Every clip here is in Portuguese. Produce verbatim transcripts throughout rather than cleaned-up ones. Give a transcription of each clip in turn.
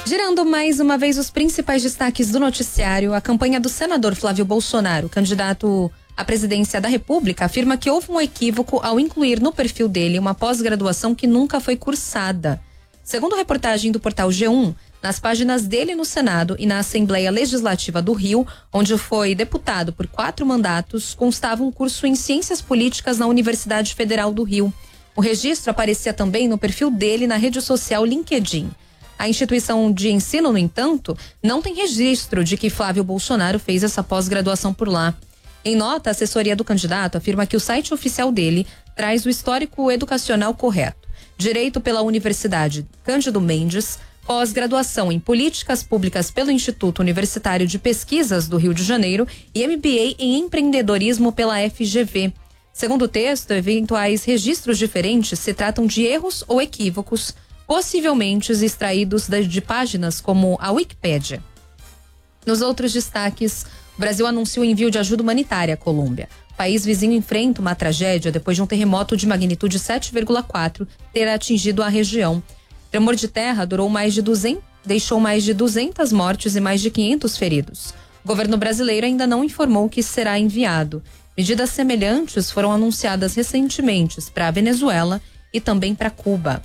Girando mais uma vez os principais destaques do noticiário, a campanha do senador Flávio Bolsonaro, candidato à presidência da República, afirma que houve um equívoco ao incluir no perfil dele uma pós-graduação que nunca foi cursada. Segundo reportagem do portal G um, nas páginas dele no Senado e na Assembleia Legislativa do Rio, onde foi deputado por quatro mandatos, constava um curso em Ciências Políticas na Universidade Federal do Rio. O registro aparecia também no perfil dele na rede social LinkedIn. A instituição de ensino, no entanto, não tem registro de que Flávio Bolsonaro fez essa pós-graduação por lá. Em nota, a assessoria do candidato afirma que o site oficial dele traz o histórico educacional correto. Direito pela Universidade Cândido Mendes, pós-graduação em Políticas Públicas pelo Instituto Universitário de Pesquisas do Rio de Janeiro e M B A em Empreendedorismo pela F G V. Segundo o texto, eventuais registros diferentes se tratam de erros ou equívocos, possivelmente extraídos de páginas como a Wikipédia. Nos outros destaques, o Brasil anunciou o envio de ajuda humanitária à Colômbia. O país vizinho enfrenta uma tragédia depois de um terremoto de magnitude sete vírgula quatro ter atingido a região. O tremor de terra durou mais de duzentos, deixou mais de duzentas mortes e mais de quinhentos feridos. O governo brasileiro ainda não informou que será enviado. Medidas semelhantes foram anunciadas recentemente para a Venezuela e também para Cuba.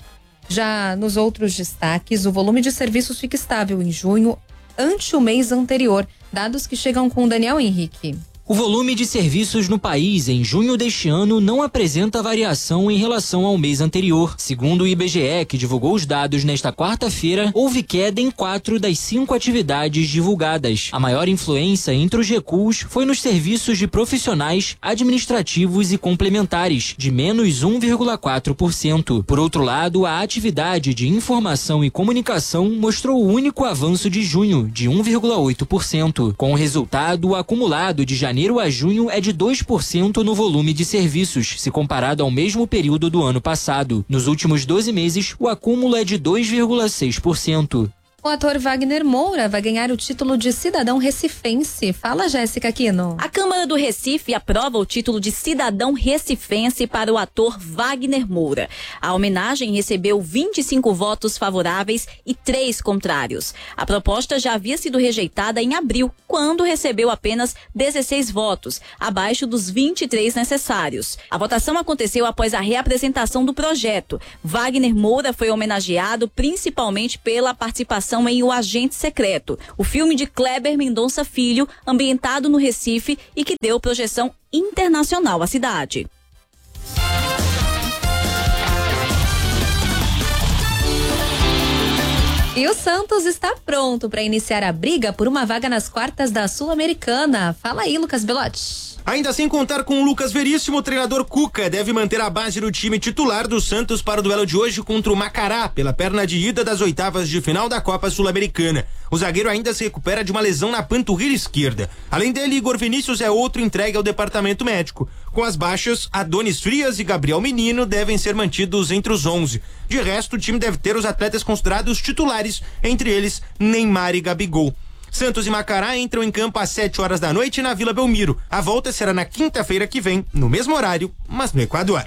Já nos outros destaques, o volume de serviços fica estável em junho ante o mês anterior, dados que chegam com Daniel Henrique. O volume de serviços no país em junho deste ano não apresenta variação em relação ao mês anterior. Segundo o I B G E, que divulgou os dados nesta quarta-feira, houve queda em quatro das cinco atividades divulgadas. A maior influência entre os recuos foi nos serviços de profissionais, administrativos e complementares, de menos um vírgula quatro por cento. Por outro lado, a atividade de informação e comunicação mostrou o único avanço de junho, de um vírgula oito por cento. Com o resultado, o acumulado de janeiro janeiro a junho é de dois por cento no volume de serviços, se comparado ao mesmo período do ano passado. Nos últimos doze meses, o acúmulo é de dois vírgula seis por cento. O ator Wagner Moura vai ganhar o título de cidadão recifense. Fala, Jéssica Aquino. A Câmara do Recife aprova o título de cidadão recifense para o ator Wagner Moura. A homenagem recebeu vinte e cinco votos favoráveis e três contrários. A proposta já havia sido rejeitada em abril, quando recebeu apenas dezesseis votos, abaixo dos vinte e três necessários. A votação aconteceu após a reapresentação do projeto. Wagner Moura foi homenageado principalmente pela participação em O Agente Secreto, o filme de Kleber Mendonça Filho, ambientado no Recife e que deu projeção internacional à cidade. E o Santos está pronto para iniciar a briga por uma vaga nas quartas da Sul-Americana. Fala aí, Lucas Belotti. Ainda sem contar com o Lucas Veríssimo, o treinador Cuca deve manter a base do time titular do Santos para o duelo de hoje contra o Macará, pela perna de ida das oitavas de final da Copa Sul-Americana. O zagueiro ainda se recupera de uma lesão na panturrilha esquerda. Além dele, Igor Vinícius é outro entregue ao departamento médico. Com as baixas, Adonis Frias e Gabriel Menino devem ser mantidos entre os onze. De resto, o time deve ter os atletas considerados titulares, entre eles Neymar e Gabigol. Santos e Macará entram em campo às sete horas da noite na Vila Belmiro. A volta será na quinta-feira que vem, no mesmo horário, mas no Equador.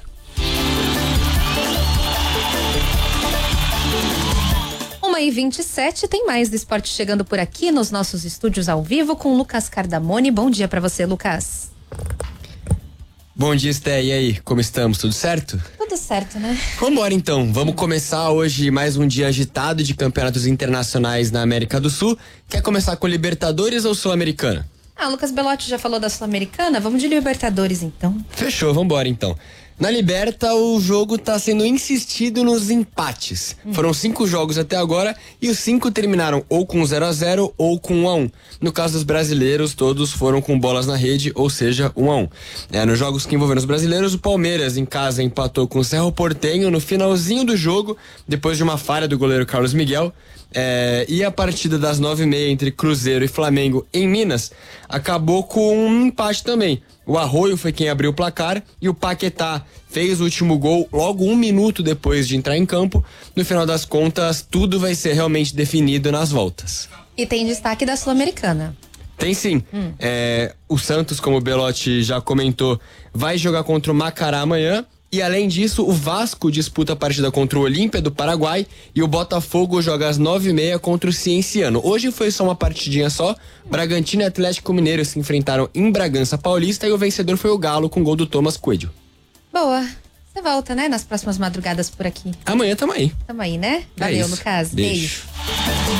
uma e vinte e sete, tem mais do esporte chegando por aqui nos nossos estúdios ao vivo com Lucas Cardamone. Bom dia para você, Lucas. Bom dia, Sté. E aí, como estamos? Tudo certo? Tudo certo, né? Vambora então, vamos começar hoje mais um dia agitado de campeonatos internacionais na América do Sul. Quer começar com Libertadores ou Sul-Americana? Ah, Lucas Belotti já falou da Sul-Americana, vamos de Libertadores então. Fechou, vambora então. Na Liberta, o jogo tá sendo insistido nos empates. Hum. Foram cinco jogos até agora e os cinco terminaram ou com zero a zero ou com um a um. No caso dos brasileiros, todos foram com bolas na rede, ou seja, um a um. É, nos jogos que envolveram os brasileiros, o Palmeiras em casa empatou com o Cerro Porteño no finalzinho do jogo, depois de uma falha do goleiro Carlos Miguel. É, e a partida das nove e meia entre Cruzeiro e Flamengo em Minas acabou com um empate também. O Arroio foi quem abriu o placar e o Paquetá fez o último gol logo um minuto depois de entrar em campo. No final das contas, tudo vai ser realmente definido nas voltas. E tem destaque da Sul-Americana. Tem sim. Hum. É, o Santos, como o Belotti já comentou, vai jogar contra o Macará amanhã. E além disso, o Vasco disputa a partida contra o Olímpia do Paraguai e o Botafogo joga às nove e meia contra o Cienciano. Hoje foi só uma partidinha só. Bragantino e Atlético Mineiro se enfrentaram em Bragança Paulista e o vencedor foi o Galo com gol do Thomas Coelho. Boa. Você volta, né? Nas próximas madrugadas por aqui. Amanhã tamo aí. Tamo aí, né? Valeu, é Lucas. Beijo. Beijo.